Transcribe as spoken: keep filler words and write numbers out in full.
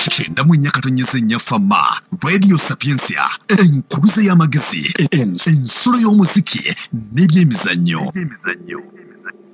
kyenda mu nnya katonnyesa ennya fama radio sapiensia enkuluze y'amagezi ensulo y'omuziki n'ebyemizannyo